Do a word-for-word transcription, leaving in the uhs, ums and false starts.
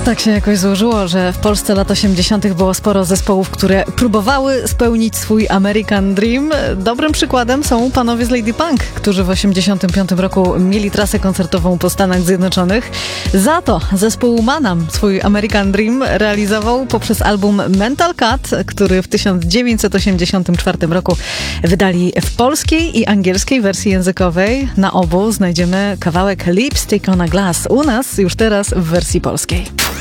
tak się jakoś złożyło, że w Polsce lat osiemdziesiątych było sporo zespołów, które próbowały spełnić swój American Dream. Dobrym przykładem są panowie z Lady Punk, którzy w osiemdziesiątym piątym roku mieli trasę koncertową po Stanach Zjednoczonych. Za to zespół Manam swój American Dream realizował poprzez album Mental Cut, który w tysiąc dziewięćset osiemdziesiątym czwartym roku wydali w polskiej i angielskiej wersji językowej. Na obu znajdziemy kawałek Lipstick on a Glass. U nas już teraz w wersji polskiej.